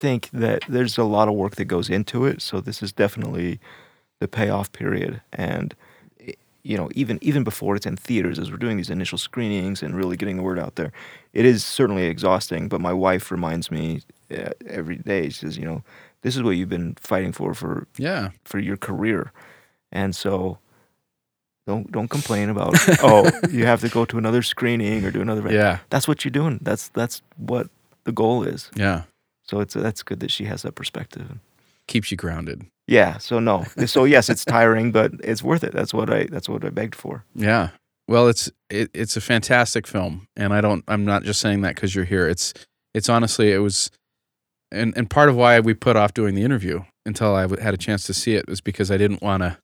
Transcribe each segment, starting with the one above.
think that there's a lot of work that goes into it, so this is definitely the payoff period. And even before it's in theaters, as we're doing these initial screenings and really getting the word out there, it is certainly exhausting. But my wife reminds me every day. She says, this is what you've been fighting for your career, and so don't complain about you have to go to another screening or do another. Yeah, that's what you're doing. That's what the goal is. Yeah. So that's good that she has that perspective. Keeps you grounded. Yeah. So no. So yes, it's tiring, but it's worth it. That's what I begged for. Yeah. Well, it's a fantastic film, and I'm not just saying that because you're here. It's honestly, it was, and part of why we put off doing the interview until I had a chance to see it was because I didn't want to,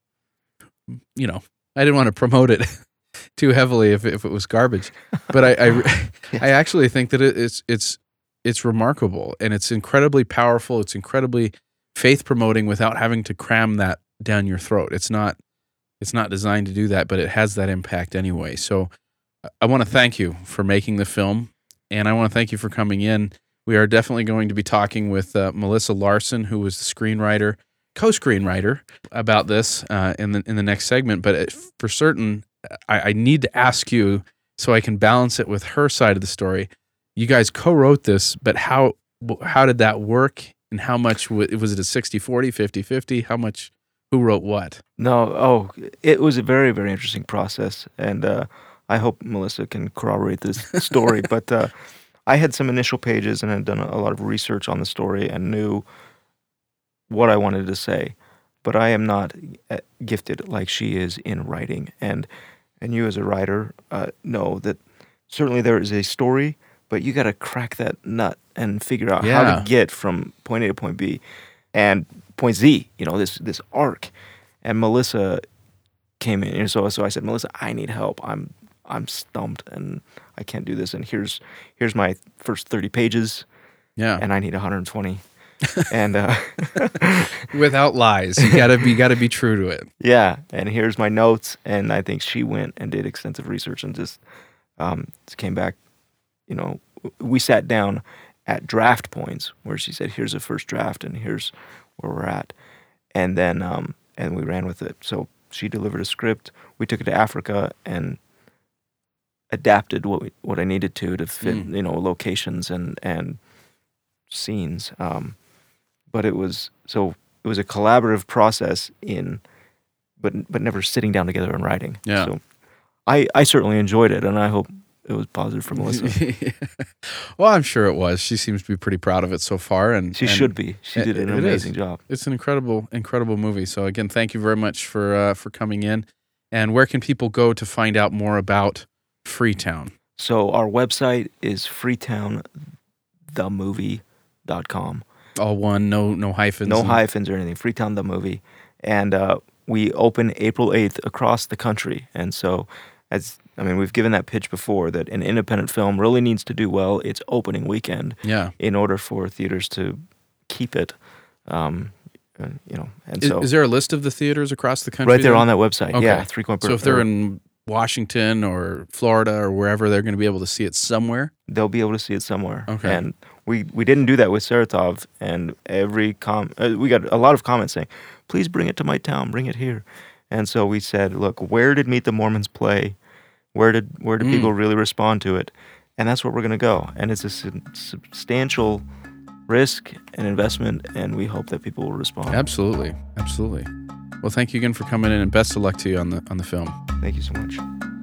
promote it too heavily if it was garbage. But I actually think that it's remarkable, and it's incredibly powerful. It's incredibly faith promoting without having to cram that down your throat. It's not designed to do that, but it has that impact anyway. So I want to thank you for making the film, and I want to thank you for coming in. We are definitely going to be talking with Melissa Larson, who was the co-screenwriter about this in the next segment. But for certain, I need to ask you so I can balance it with her side of the story. You guys co-wrote this, but how did that work? And how much was it a 60-40, 50-50? How much, who wrote what? No, it was a very, very interesting process. And I hope Melissa can corroborate this story. But I had some initial pages and had done a lot of research on the story and knew what I wanted to say. But I am not gifted like she is in writing. And you as a writer know that certainly there is a story, but you got to crack that nut and figure out how to get from point A to point B and point Z, this arc. And Melissa came in, and so I said, Melissa, I need help. I'm stumped and I can't do this. And here's my first 30 pages. Yeah. And I need 120. And without lies, you gotta be true to it. Yeah. And here's my notes. And I think she went and did extensive research and just came back. We sat down at draft points where she said, here's a first draft and here's where we're at. And then and we ran with it. So she delivered a script. We took it to Africa and adapted what I needed to fit, locations and scenes. But it was a collaborative process but never sitting down together and writing. Yeah. So I certainly enjoyed it, and I hope it was positive for Melissa. Well, I'm sure it was. She seems to be pretty proud of it so far, and she should be. She did an amazing job. It's an incredible movie. So again, thank you very much for coming in. And where can people go to find out more about Freetown? So our website is freetownthemovie.com. All one, no hyphens. No hyphens or anything. Freetown the Movie, and we open April 8th across the country, and so. We've given that pitch before that an independent film really needs to do well its opening weekend in order for theaters to keep it, And is there a list of the theaters across the country? Right there on that website, okay. Yeah. 3 Point. So if they're in Washington or Florida or wherever, they're going to be able to see it somewhere? They'll be able to see it somewhere. Okay. And we didn't do that with Saratov, and we got a lot of comments saying, please bring it to my town, bring it here. And so we said, look, where did Meet the Mormons play? Where did people really respond to it? And that's where we're going to go. And it's a substantial risk and investment, and we hope that people will respond. Absolutely. Well, thank you again for coming in, and best of luck to you on the film. Thank you so much.